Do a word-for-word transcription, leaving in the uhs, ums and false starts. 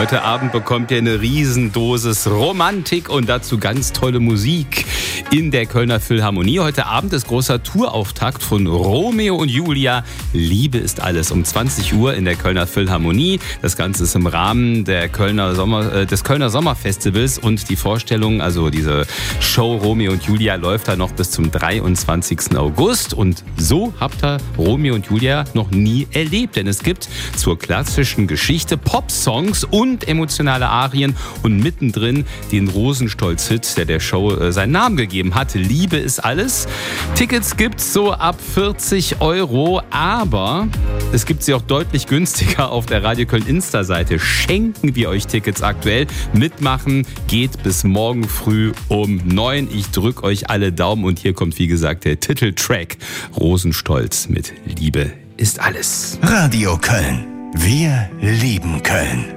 Heute Abend bekommt ihr eine Riesendosis Romantik und dazu ganz tolle Musik in der Kölner Philharmonie. Heute Abend ist großer Tourauftakt von Romeo und Julia. Liebe ist alles um zwanzig Uhr in der Kölner Philharmonie. Das Ganze ist im Rahmen der Kölner Sommer, äh, des Kölner Sommerfestivals und die Vorstellung, also diese Show Romeo und Julia läuft da noch bis zum dreiundzwanzigsten August. Und so habt ihr Romeo und Julia noch nie erlebt, denn es gibt zur klassischen Geschichte Pop-Songs und emotionale Arien und mittendrin den Rosenstolz-Hit, der der Show äh, seinen Namen gegeben hat. Liebe ist alles. Tickets gibt's so ab vierzig Euro, aber es gibt sie auch deutlich günstiger auf der Radio Köln Insta-Seite. Schenken wir euch Tickets aktuell. Mitmachen geht bis morgen früh um neun. Ich drück euch alle Daumen und hier kommt, wie gesagt, der Titeltrack Rosenstolz mit Liebe ist alles. Radio Köln. Wir lieben Köln.